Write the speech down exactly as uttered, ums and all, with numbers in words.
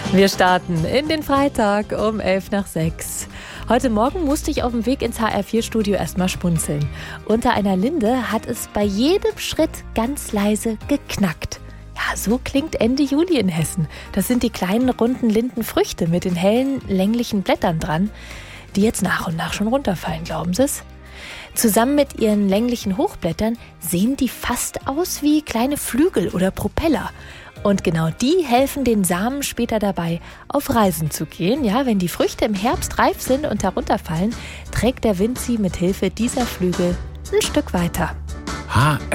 Wir starten in den Freitag um elf nach sechs. Heute Morgen musste ich auf dem Weg ins H R vier Studio erstmal schmunzeln. Unter einer Linde hat es bei jedem Schritt ganz leise geknackt. Ja, so klingt Ende Juli in Hessen. Das sind die kleinen runden Lindenfrüchte mit den hellen, länglichen Blättern dran, die jetzt nach und nach schon runterfallen, glauben Sie es? Zusammen mit ihren länglichen Hochblättern sehen die fast aus wie kleine Flügel oder Propeller. Und genau die helfen den Samen später dabei, auf Reisen zu gehen. Ja, wenn die Früchte im Herbst reif sind und herunterfallen, trägt der Wind sie mit Hilfe dieser Flügel ein Stück weiter. H